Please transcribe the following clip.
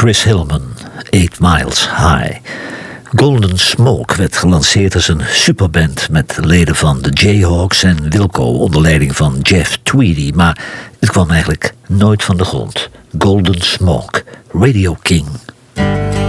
Chris Hillman, 8 Miles High. Golden Smoke werd gelanceerd als een superband met leden van de Jayhawks en Wilco onder leiding van Jeff Tweedy, maar het kwam eigenlijk nooit van de grond. Golden Smoke, Radio King.